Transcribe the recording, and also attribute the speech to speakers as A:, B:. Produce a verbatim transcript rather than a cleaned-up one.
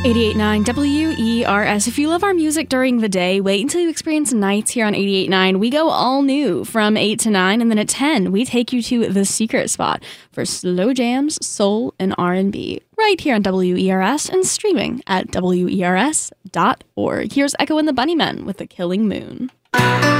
A: eighty-eight point nine W E R S. If you love our music during the day, wait until you experience nights here on eighty-eight point nine. We go all new from eight to nine, and then at ten, we take you to the secret spot for slow jams, soul, and R and B. Right here on W E R S and streaming at W E R S dot org. Here's Echo and the Bunnymen with The Killing Moon.